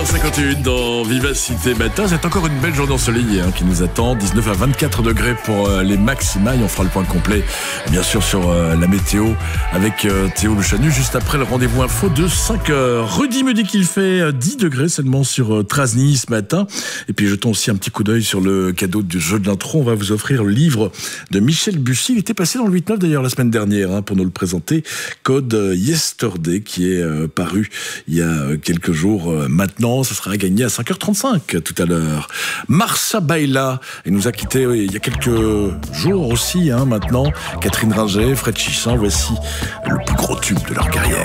7h51 dans Vivacité Matin. C'est encore une belle journée ensoleillée qui nous attend. 19 à 24 degrés pour les maxima. Et on fera le point complet, bien sûr, sur la météo avec Théo Le Chanu, juste après le rendez-vous info de 5h. Rudy me dit qu'il fait 10 degrés seulement sur Trasny ce matin. Et puis jetons aussi un petit coup d'œil sur le cadeau du jeu de l'intro. On va vous offrir le livre de Michel Bussy. Il était passé dans le 8-9 d'ailleurs la semaine dernière pour nous le présenter. Code Yesterday qui est paru il y a quelques jours maintenant. Ça sera gagné à 5h35 tout à l'heure. Marcia Baila, elle nous a quittés il y a quelques jours aussi maintenant. Catherine Ringer, Fred Chichin, voici le plus gros tube de leur carrière.